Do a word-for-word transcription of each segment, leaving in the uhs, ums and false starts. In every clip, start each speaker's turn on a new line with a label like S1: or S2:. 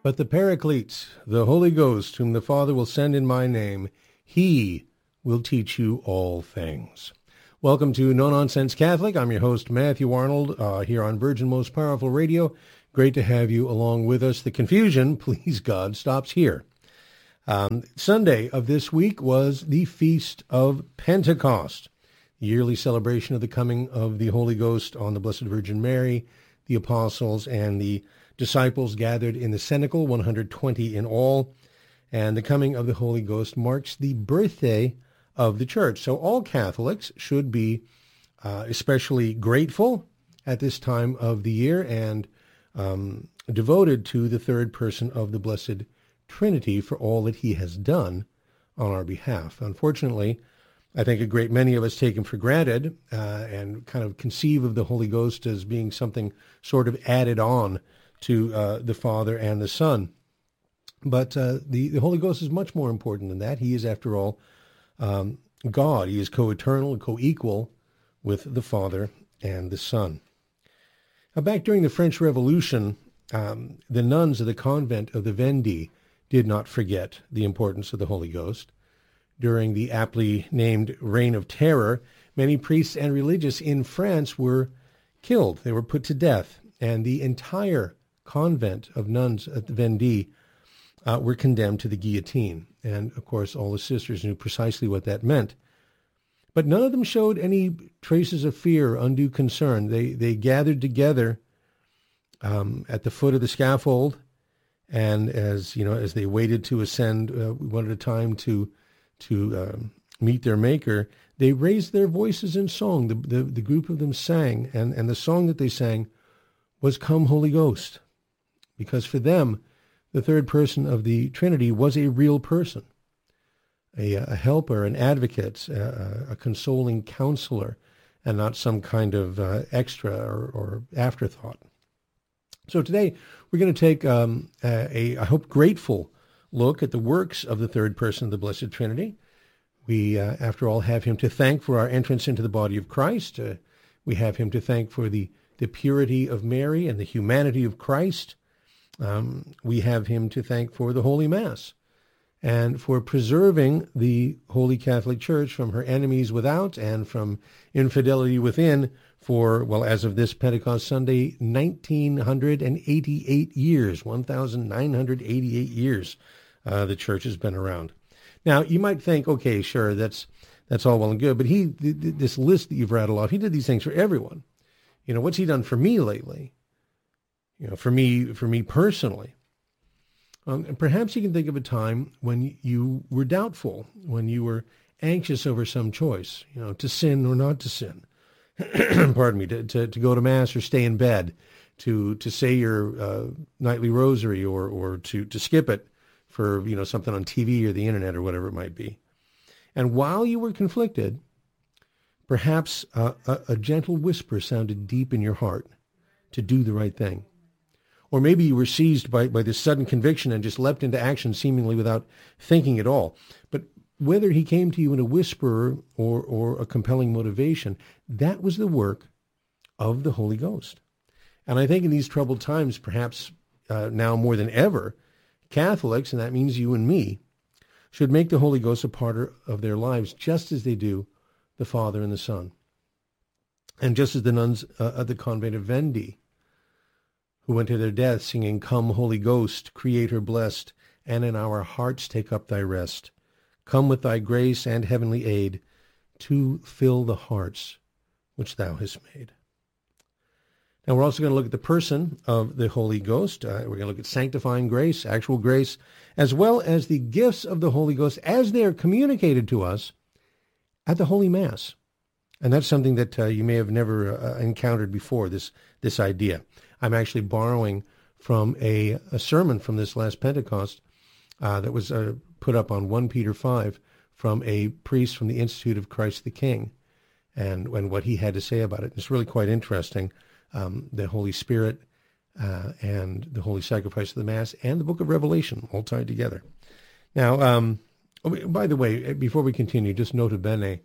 S1: But the Paraclete, the Holy Ghost, whom the Father will send in my name, he will teach you all things. Welcome to No Nonsense Catholic. I'm your host, Matthew Arnold, uh, here on Virgin Most Powerful Radio. Great to have you along with us. The confusion, please God, stops here. Um, Sunday of this week was the Feast of Pentecost, the yearly celebration of the coming of the Holy Ghost on the Blessed Virgin Mary, the apostles, and the disciples gathered in the cenacle, one hundred twenty in all. And the coming of the Holy Ghost marks the birthday of the church. So all Catholics should be uh, especially grateful at this time of the year and um, devoted to the third person of the Blessed Trinity for all that he has done on our behalf. Unfortunately, I think a great many of us take him for granted uh, and kind of conceive of the Holy Ghost as being something sort of added on to uh, the Father and the Son. But uh, the, the Holy Ghost is much more important than that. He is, after all, um, God. He is co-eternal and co-equal with the Father and the Son. Now, back during the French Revolution, um, the nuns of the convent of the Vendée did not forget the importance of the Holy Ghost. During the aptly named Reign of Terror, many priests and religious in France were killed. They were put to death, and the entire convent of nuns at the Vendée uh, were condemned to the guillotine. And, of course, all the sisters knew precisely what that meant. But none of them showed any traces of fear or undue concern. They they gathered together um, at the foot of the scaffold, and as you know, as they waited to ascend uh, one at a time to to um, meet their Maker, they raised their voices in song. The, the the group of them sang, and and the song that they sang was "Come, Holy Ghost," because for them, the third person of the Trinity was a real person, a, a helper, an advocate, a, a consoling counselor, and not some kind of uh, extra or, or afterthought. So today we're going to take um, a, I hope, grateful look at the works of the third person of the Blessed Trinity. We, uh, after all, have him to thank for our entrance into the body of Christ. Uh, we have him to thank for the, the purity of Mary and the humanity of Christ. Um, we have him to thank for the Holy Mass and for preserving the Holy Catholic Church from her enemies without and from infidelity within for, well, as of this Pentecost Sunday, one thousand nine hundred eighty-eight years, one thousand nine hundred eighty-eight years uh, the Church has been around. Now, you might think, okay, sure, that's that's all well and good, but he, th- th- this list that you've rattled off, he did these things for everyone. You know, what's he done for me lately? You know, for me, for me personally. Um, and perhaps you can think of a time when you were doubtful, when you were anxious over some choice, you know, to sin or not to sin. Pardon me, to, to, to go to Mass or stay in bed, to to say your uh, nightly rosary or or to, to skip it for, you know, something on T V or the internet or whatever it might be. And while you were conflicted, perhaps uh, a, a gentle whisper sounded deep in your heart to do the right thing. Or maybe you were seized by, by this sudden conviction and just leapt into action seemingly without thinking at all. But whether he came to you in a whisper or, or a compelling motivation, that was the work of the Holy Ghost. And I think in these troubled times, perhaps uh, now more than ever, Catholics, and that means you and me, should make the Holy Ghost a part of their lives just as they do the Father and the Son. And just as the nuns uh, at the convent of Vendée, who went to their death singing, "Come, Holy Ghost, Creator blessed, and in our hearts take up thy rest. Come with thy grace and heavenly aid to fill the hearts which thou hast made." Now, we're also going to look at the person of the Holy Ghost. Uh, we're going to look at sanctifying grace, actual grace, as well as the gifts of the Holy Ghost as they are communicated to us at the Holy Mass. And that's something that uh, you may have never uh, encountered before, this this idea. I'm actually borrowing from a, a sermon from this last Pentecost uh, that was uh, put up on First Peter five from a priest from the Institute of Christ the King, and, and what he had to say about it. It's really quite interesting. Um, the Holy Spirit uh, and the Holy Sacrifice of the Mass and the Book of Revelation all tied together. Now, um, oh, by the way, before we continue, just nota bene,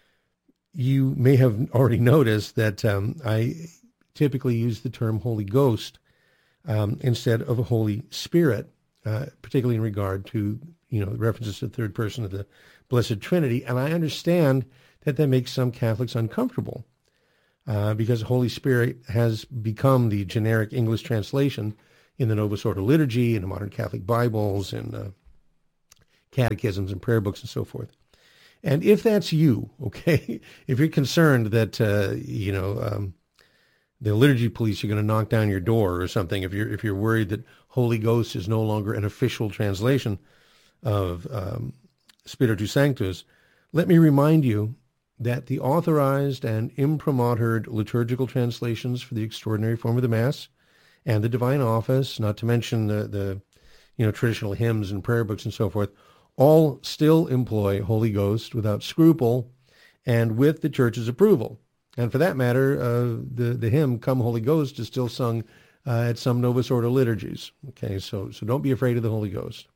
S1: you may have already noticed that um, I typically use the term Holy Ghost um, instead of a Holy Spirit, uh, particularly in regard to, you know, references to the third person of the Blessed Trinity. And I understand that that makes some Catholics uncomfortable uh, because Holy Spirit has become the generic English translation in the Novus Ordo liturgy, in the modern Catholic Bibles, and uh, catechisms and prayer books and so forth. And if that's you, okay, if you're concerned that, uh, you know, um, the liturgy police are going to knock down your door or something, if you're if you're worried that Holy Ghost is no longer an official translation of um, Spiritus Sanctus, let me remind you that the authorized and imprimatur liturgical translations for the extraordinary form of the Mass and the divine office, not to mention the, the you know, traditional hymns and prayer books and so forth, all still employ Holy Ghost without scruple and with the Church's approval. And for that matter, uh, the, the hymn, Come Holy Ghost, is still sung uh, at some Novus Ordo liturgies. Okay, so so don't be afraid of the Holy Ghost.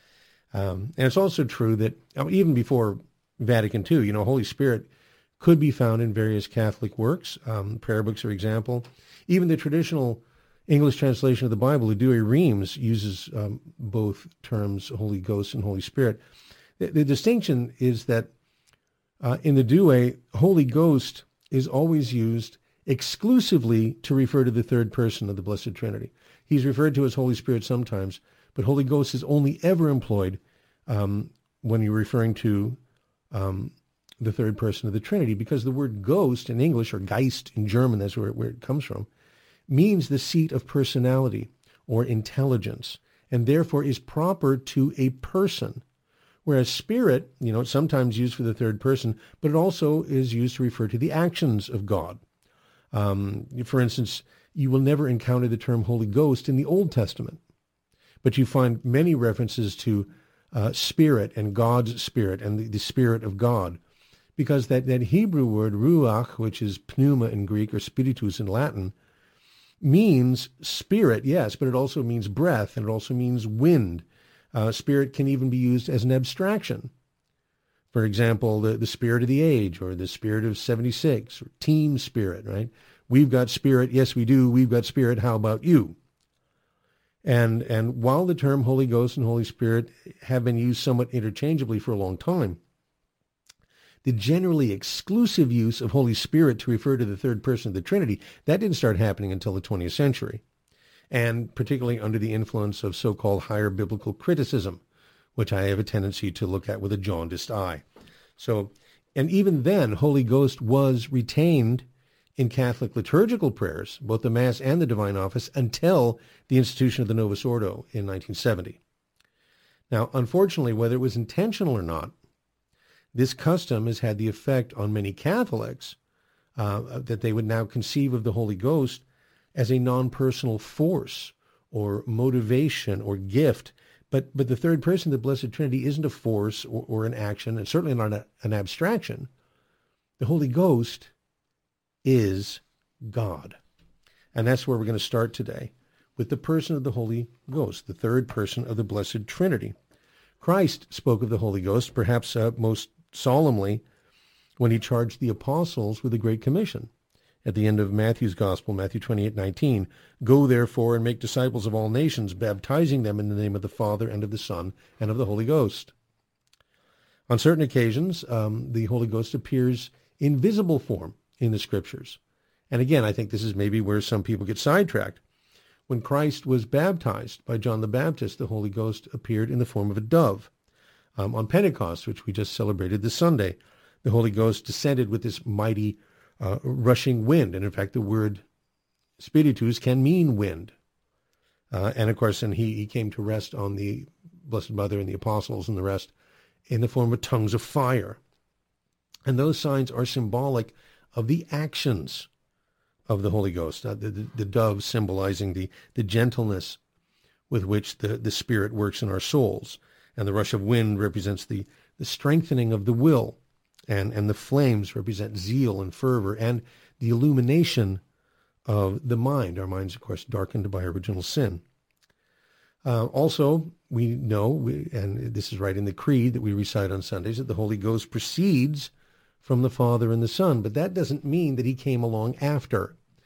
S1: Um, and it's also true that uh, even before Vatican Two, you know, Holy Spirit could be found in various Catholic works, um, prayer books, for example. Even the traditional English translation of the Bible, the Douay Rheims, uses um, both terms, Holy Ghost and Holy Spirit. The, the distinction is that uh, in the Douay, Holy Ghost is always used exclusively to refer to the third person of the Blessed Trinity. He's referred to as Holy Spirit sometimes, but Holy Ghost is only ever employed um, when you're referring to um, the third person of the Trinity, because the word ghost in English, or Geist in German, that's where, where it comes from, means the seat of personality or intelligence, and therefore is proper to a person. Whereas spirit, you know, it's sometimes used for the third person, but it also is used to refer to the actions of God. Um, for instance, you will never encounter the term Holy Ghost in the Old Testament, but you find many references to uh, spirit and God's spirit and the, the spirit of God, because that, that Hebrew word ruach, which is pneuma in Greek or spiritus in Latin, means spirit, yes, but it also means breath, and it also means wind. Uh, spirit can even be used as an abstraction. For example, the, the spirit of the age, or the spirit of seventy-six, or team spirit, right? We've got spirit, yes we do, we've got spirit, how about you? And, and while the term Holy Ghost and Holy Spirit have been used somewhat interchangeably for a long time, the generally exclusive use of Holy Spirit to refer to the third person of the Trinity, that didn't start happening until the twentieth century, and particularly under the influence of so-called higher biblical criticism, which I have a tendency to look at with a jaundiced eye. So, and even then, Holy Ghost was retained in Catholic liturgical prayers, both the Mass and the Divine Office, until the institution of the Novus Ordo in nineteen seventy. Now, unfortunately, whether it was intentional or not, this custom has had the effect on many Catholics uh, that they would now conceive of the Holy Ghost as a non-personal force or motivation or gift. But but the third person, the Blessed Trinity, isn't a force or, or an action, and certainly not a, an abstraction. The Holy Ghost is God. And that's where we're going to start today, with the person of the Holy Ghost, the third person of the Blessed Trinity. Christ spoke of the Holy Ghost, perhaps uh, most solemnly, when he charged the apostles with the Great Commission. At the end of Matthew's Gospel, Matthew twenty-eight nineteen, "Go therefore and make disciples of all nations, baptizing them in the name of the Father and of the Son and of the Holy Ghost." On certain occasions, um, the Holy Ghost appears in visible form in the Scriptures. And again, I think this is maybe where some people get sidetracked. When Christ was baptized by John the Baptist, the Holy Ghost appeared in the form of a dove. Um, on Pentecost, which we just celebrated this Sunday, the Holy Ghost descended with this mighty uh, rushing wind. And in fact, the word spiritus can mean wind. Uh, and of course, and he, he came to rest on the Blessed Mother and the apostles and the rest in the form of tongues of fire. And those signs are symbolic of the actions of the Holy Ghost, uh, the, the, the dove symbolizing the, the gentleness with which the, the Spirit works in our souls. And the rush of wind represents the, the strengthening of the will, and, and the flames represent zeal and fervor, and the illumination of the mind. Our minds, of course, darkened by original sin. Uh, also, we know, we, and this is right in the Creed that we recite on Sundays, that the Holy Ghost proceeds from the Father and the Son, but that doesn't mean that he came along after.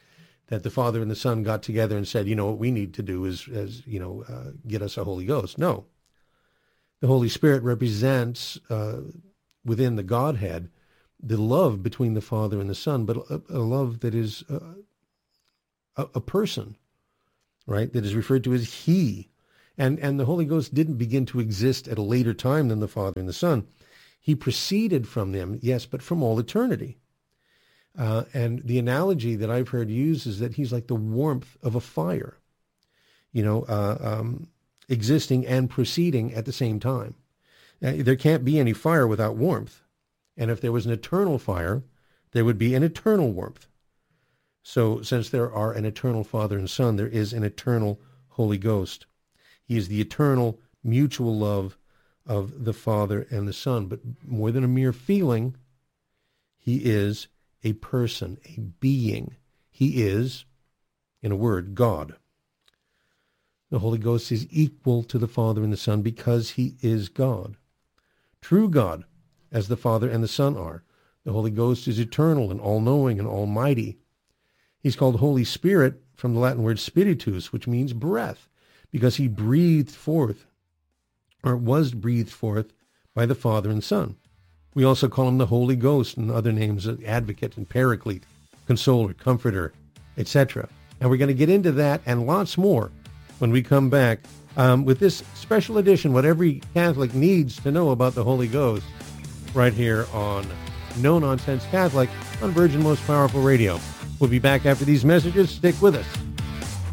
S1: that the Father and the Son got together and said, you know, what we need to do is, is you know, uh, get us a Holy Ghost. No. The Holy Spirit represents, uh, within the Godhead, the love between the Father and the Son, but a, a love that is uh, a, a person, right, that is referred to as He. And, and the Holy Ghost didn't begin to exist at a later time than the Father and the Son. He proceeded from them, yes, but from all eternity. Uh, and the analogy that I've heard used is that he's like the warmth of a fire, you know, uh, um, existing and proceeding at the same time. Uh, there can't be any fire without warmth. And if there was an eternal fire, there would be an eternal warmth. So since there are an eternal Father and Son, there is an eternal Holy Ghost. He is the eternal mutual love of the Father and the Son. But more than a mere feeling, he is a person, a being. He is, in a word, God. The Holy Ghost is equal to the Father and the Son because he is God. True God, as the Father and the Son are. The Holy Ghost is eternal and all-knowing and almighty. He's called Holy Spirit from the Latin word spiritus, which means breath, because he breathed forth, or was breathed forth by the Father and Son. We also call him the Holy Ghost and other names, advocate and paraclete, consoler, comforter, et cetera. And we're going to get into that and lots more when we come back um, with this special edition, what every Catholic needs to know about the Holy Ghost, right here on No Nonsense Catholic on Virgin Most Powerful Radio. We'll be back after these messages. Stick with us.